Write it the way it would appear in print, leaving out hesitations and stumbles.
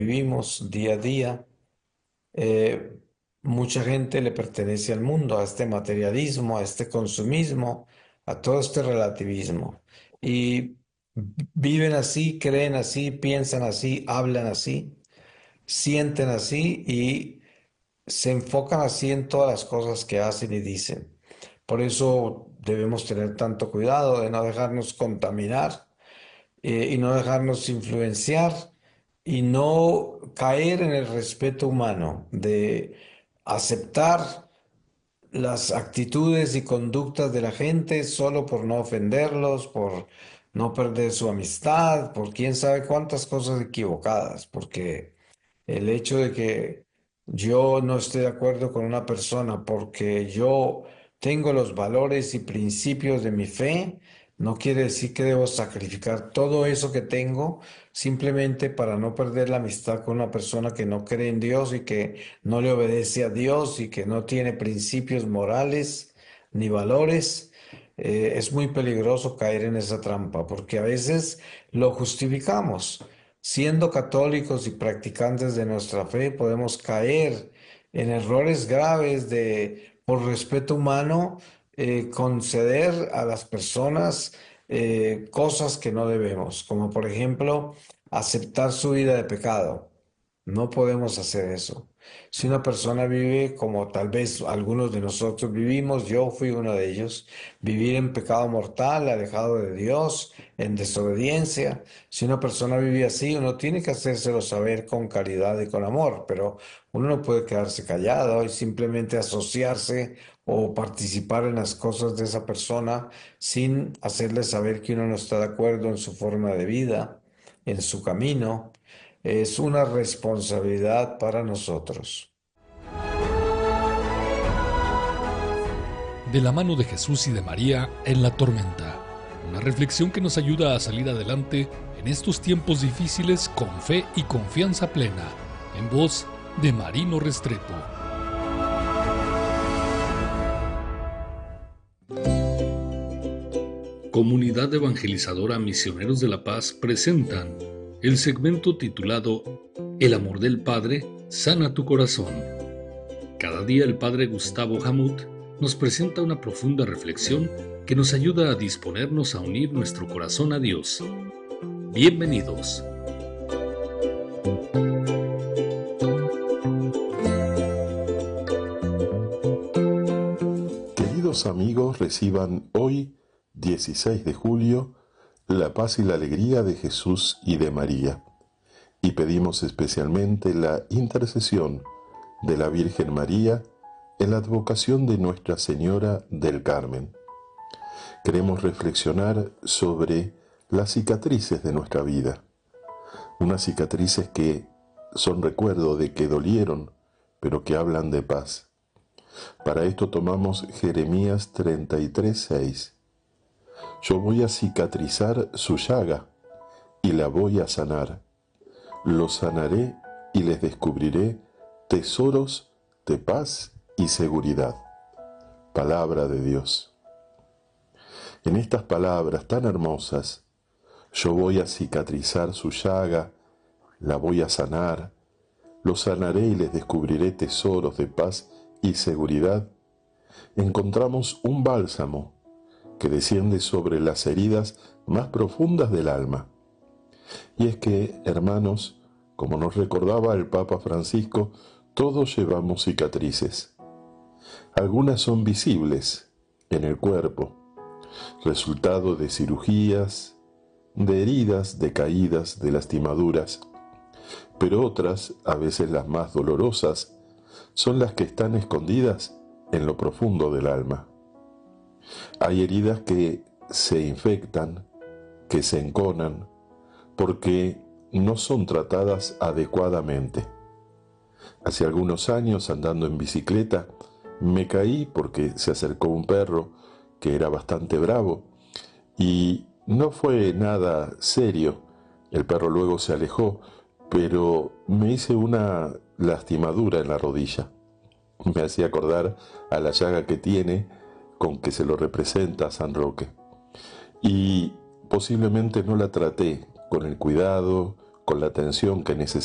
vivimos día a día, eh, mucha gente le pertenece al mundo, a este materialismo, a este consumismo, a todo este relativismo. Y viven así, creen así, piensan así, hablan así, sienten así y se enfocan así en todas las cosas que hacen y dicen. Por eso debemos tener tanto cuidado de no dejarnos contaminar y no dejarnos influenciar y no caer en el respeto humano, de aceptar las actitudes y conductas de la gente solo por no ofenderlos, por no perder su amistad, por quién sabe cuántas cosas equivocadas, porque el hecho de que yo no esté de acuerdo con una persona porque yo tengo los valores y principios de mi fe, no quiere decir que debo sacrificar todo eso que tengo simplemente para no perder la amistad con una persona que no cree en Dios y que no le obedece a Dios y que no tiene principios morales ni valores. Es muy peligroso caer en esa trampa porque a veces lo justificamos. Siendo católicos y practicantes de nuestra fe, podemos caer en errores graves de, por respeto humano, conceder a las personas cosas que no debemos, como por ejemplo aceptar su vida de pecado. No podemos hacer eso. Si una persona vive como tal vez algunos de nosotros vivimos, yo fui uno de ellos, vivir en pecado mortal, alejado de Dios, en desobediencia. Si una persona vive así, uno tiene que hacérselo saber con caridad y con amor, pero uno no puede quedarse callado y simplemente asociarse o participar en las cosas de esa persona sin hacerle saber que uno no está de acuerdo en su forma de vida, en su camino. Es una responsabilidad para nosotros. De la mano de Jesús y de María en la tormenta. Una reflexión que nos ayuda a salir adelante en estos tiempos difíciles con fe y confianza plena. En voz de Marino Restrepo. Comunidad Evangelizadora Misioneros de la Paz presentan el segmento titulado El amor del Padre sana tu corazón. Cada día el Padre Gustavo Hamut nos presenta una profunda reflexión que nos ayuda a disponernos a unir nuestro corazón a Dios. Bienvenidos. Queridos amigos, reciban hoy, 16 de julio, la paz y la alegría de Jesús y de María. Y pedimos especialmente la intercesión de la Virgen María en la advocación de Nuestra Señora del Carmen. Queremos reflexionar sobre las cicatrices de nuestra vida. Unas cicatrices que son recuerdo de que dolieron, pero que hablan de paz. Para esto tomamos Jeremías 33:6. Yo voy a cicatrizar su llaga y la voy a sanar. Los sanaré y les descubriré tesoros de paz y seguridad. Palabra de Dios. En estas palabras tan hermosas, yo voy a cicatrizar su llaga, la voy a sanar, los sanaré y les descubriré tesoros de paz y seguridad, encontramos un bálsamo que desciende sobre las heridas más profundas del alma. Y es que, hermanos, como nos recordaba el Papa Francisco, todos llevamos cicatrices. Algunas son visibles en el cuerpo, resultado de cirugías, de heridas, de caídas, de lastimaduras, pero otras, a veces las más dolorosas, son las que están escondidas en lo profundo del alma. Hay heridas que se infectan, que se enconan, porque no son tratadas adecuadamente. Hace algunos años, andando en bicicleta, me caí porque se acercó un perro que era bastante bravo y no fue nada serio. El perro luego se alejó, pero me hice una lastimadura en la rodilla. Me hacía acordar a la llaga que tiene con que se lo representa a San Roque. Y posiblemente no la traté con el cuidado, con la atención que necesitaba.